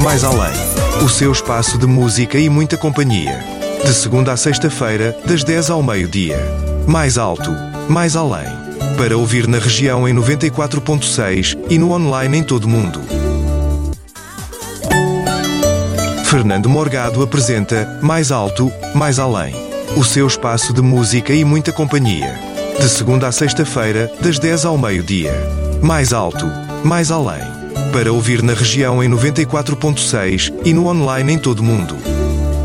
Mais além. O seu espaço de música e muita companhia. De segunda a sexta-feira, das 10 ao meio-dia. Mais alto, mais além. Para ouvir na região em 94.6 e no online em todo o mundo. Fernando Morgado apresenta Mais Alto, Mais Além. O seu espaço de música e muita companhia. De segunda a sexta-feira, das 10 ao meio-dia. Mais alto, mais além. Para ouvir na região em 94.6 e no online em todo o mundo.